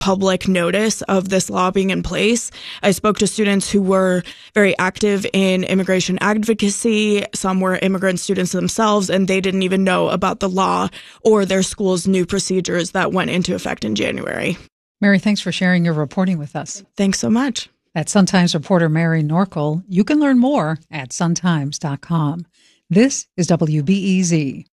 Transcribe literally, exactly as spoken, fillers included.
public notice of this law being in place. I spoke to students who were very active in immigration advocacy. Some were immigrant students themselves, and they didn't even know about the law or their school's new procedures that went into effect in January. Mary, thanks for sharing your reporting with us. Thanks so much. That's Sun-Times reporter Mary Norkel. You can learn more at sun times dot com. This is W B E Z.